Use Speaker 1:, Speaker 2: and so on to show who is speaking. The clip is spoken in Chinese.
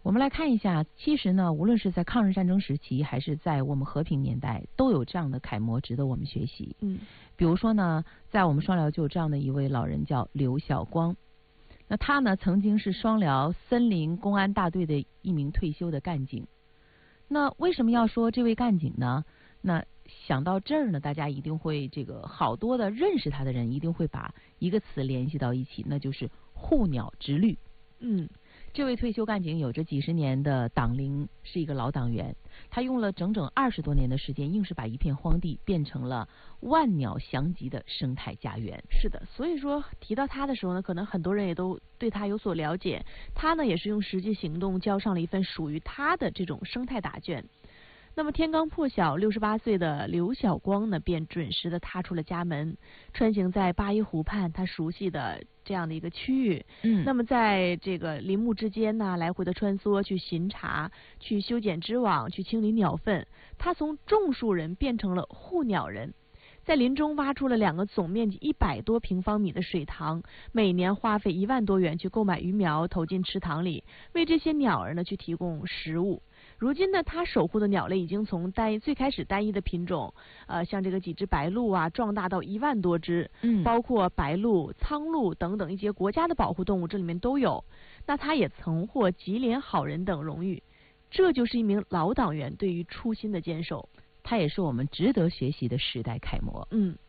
Speaker 1: 我们来看一下，其实呢，无论是在抗日战争时期，还是在我们和平年代，都有这样的楷模值得我们学习。比如说呢，在我们双辽就有这样的一位老人叫刘晓光，那他呢曾经是双辽森林公安大队的一名退休的干警。那为什么要说这位干警呢？那想到这儿呢，大家一定会好多的认识他的人一定会把一个词联系到一起，那就是护鸟之旅。这位退休干警有着几十年的党龄，是一个老党员。他用了整整20多年的时间，硬是把一片荒地变成了万鸟翔集的生态家园。
Speaker 2: 是的，所以说提到他的时候呢，可能很多人也都对他有所了解。他呢也是用实际行动交上了一份属于他的这种生态答卷。那么天刚破晓，68岁的刘晓光呢，便准时的踏出了家门，穿行在八一湖畔他熟悉的这样的一个区域。那么在这个林木之间呢，来回的穿梭，去巡查，去修剪织网，去清理鸟粪。他从种树人变成了护鸟人。在林中挖出了2个总面积100多平方米的水塘，每年花费1万多元去购买鱼苗，投进池塘里，为这些鸟儿呢去提供食物。如今呢，他守护的鸟类已经从最开始单一的品种，像这个几只白鹭啊，壮大到1万多只，包括白鹭、苍鹭等等一些国家的保护动物，这里面都有。那他也曾获吉联好人等荣誉，这就是一名老党员对于初心的坚守。
Speaker 1: 他也是我们值得学习的时代楷模。